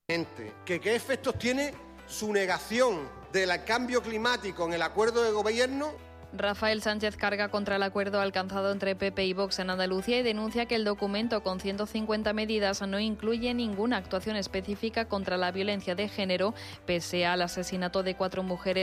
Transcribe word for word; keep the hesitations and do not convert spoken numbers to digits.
¿Que qué efectos tiene su negación del cambio climático en el acuerdo de gobierno? Rafael Sánchez carga contra el acuerdo alcanzado entre P P y Vox en Andalucía y denuncia que el documento con ciento cincuenta medidas no incluye ninguna actuación específica contra la violencia de género, pese al asesinato de cuatro mujeres